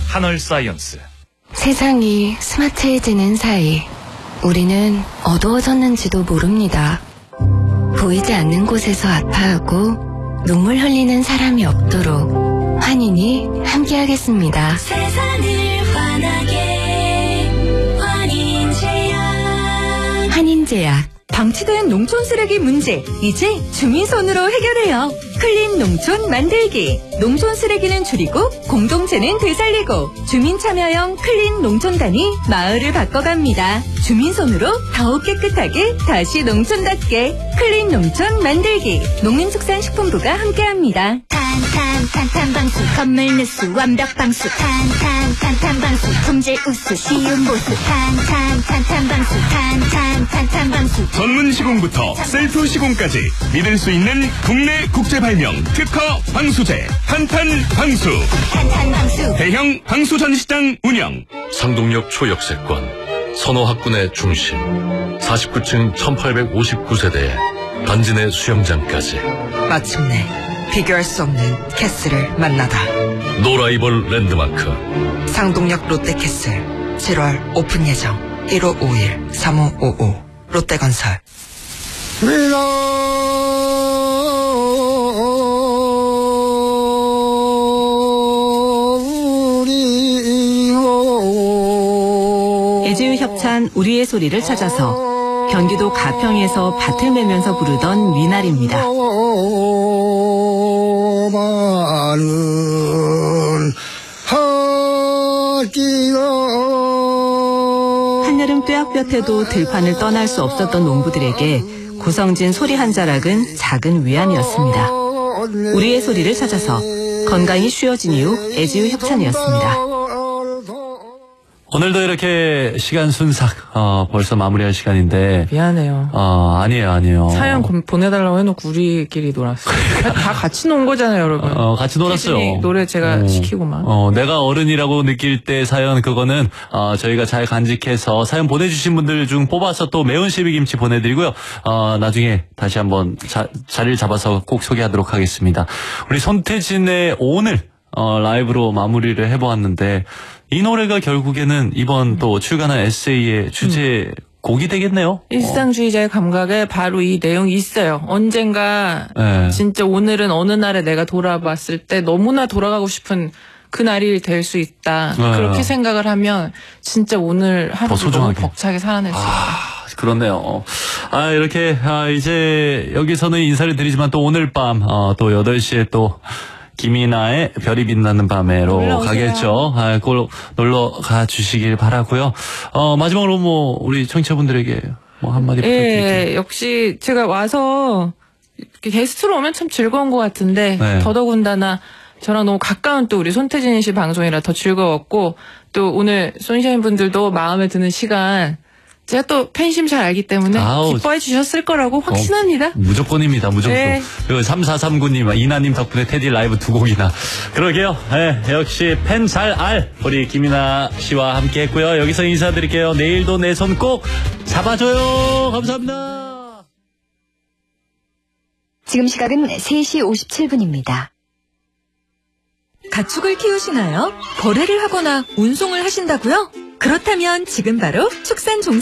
한얼사이언스. 세상이 스마트해지는 사이 우리는 어두워졌는지도 모릅니다. 보이지 않는 곳에서 아파하고 눈물 흘리는 사람이 없도록 환인이 함께하겠습니다. 세상을 환하게 환인제약. 환인제약. 방치된 농촌 쓰레기 문제, 이제 주민손으로 해결해요. 클린 농촌 만들기. 농촌 쓰레기는 줄이고 공동체는 되살리고 주민 참여형 클린 농촌단이 마을을 바꿔갑니다. 주민손으로 더욱 깨끗하게 다시 농촌답게 클린 농촌 만들기. 농림축산식품부가 함께합니다. 탄탄 방수 건물 누수 완벽 방수 탄탄 방수 품질 우수 쉬운 보수 탄탄 방수 탄탄 방수. 전문 시공부터 셀프 시공까지 믿을 수 있는 국내 국제 발명 특허 방수제 탄탄 방수. 대형 방수 전시장 운영. 상동역 초역세권 선호학군의 중심 49층 1859세대에 단지 내 수영장까지. 마침내 비교할 수 없는 캐슬을 만나다. 노라이벌 랜드마크 상동역 롯데캐슬 7월 오픈 예정. 1551-3555 롯데건설. 애지유협찬 우리의 소리를 찾아서 경기도 가평에서 밭을 매면서 부르던 미나리입니다. 한여름 뙤약볕에도 들판을 떠날 수 없었던 농부들에게 고성진 소리 한 자락은 작은 위안이었습니다. 우리의 소리를 찾아서 건강이 쉬워진 이후 애지유협찬이었습니다. 오늘도 이렇게 시간 순삭 벌써 마무리할 시간인데 미안해요. 아니에요. 사연 보내달라고 해놓고 우리끼리 놀았어요. 다 같이 논 거잖아요, 여러분. 같이 놀았어요. 노래 제가 시키고만. 내가 어른이라고 느낄 때 사연 그거는 저희가 잘 간직해서 사연 보내주신 분들 중 뽑아서 또 매운 실비김치 보내드리고요. 나중에 다시 한번 자리를 잡아서 꼭 소개하도록 하겠습니다. 우리 손태진의 오늘 라이브로 마무리를 해보았는데 이 노래가 결국에는 이번 또 출간한 에세이의 주제 곡이 되겠네요. 일상주의자의 감각에 바로 이 내용이 있어요. 언젠가 진짜 오늘은 어느 날에 내가 돌아봤을 때 너무나 돌아가고 싶은 그 날이 될 수 있다. 그렇게 생각을 하면 진짜 오늘 하루를 너무 벅차게 살아낼 수 있다. 그렇네요. 이렇게 이제 여기서는 인사를 드리지만 또 오늘 밤 또 8시에 또 김이나의 별이 빛나는 밤에로 가겠죠. 그걸 놀러 가 주시길 바라고요. 마지막으로 우리 청취자분들에게 한마디 부탁드릴게요. 역시 제가 와서 게스트로 오면 참 즐거운 것 같은데 더더군다나 저랑 너무 가까운 또 우리 손태진 씨 방송이라 더 즐거웠고 또 오늘 손샤인 분들도 마음에 드는 시간 제가 또 팬심 잘 알기 때문에 기뻐해 주셨을 거라고 확신합니다. 무조건입니다. 무조건. 네. 그리고 3439님, 이나님 덕분에 테디 라이브 2곡이나. 그러게요. 역시 팬 잘 알 우리 김이나 씨와 함께 했고요. 여기서 인사드릴게요. 내일도 내 손 꼭 잡아줘요. 감사합니다. 지금 시각은 3시 57분입니다. 가축을 키우시나요? 거래를 하거나 운송을 하신다고요? 그렇다면 지금 바로 축산